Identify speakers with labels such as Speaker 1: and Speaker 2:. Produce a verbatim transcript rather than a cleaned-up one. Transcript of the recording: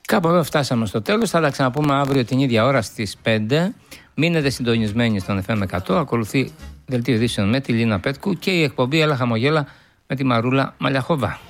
Speaker 1: Κάπου εδώ φτάσαμε στο τέλος. Θα τα ξαναπούμε αύριο την ίδια ώρα στις πέντε. Μείνετε συντονισμένοι στον εφ εμ εκατό. Ακολουθεί δελτίο ειδήσεων με τη Λίνα Πέτκου και η εκπομπή Έλα Χαμογέλα με τη Μαρούλα Μαλιαχόβα.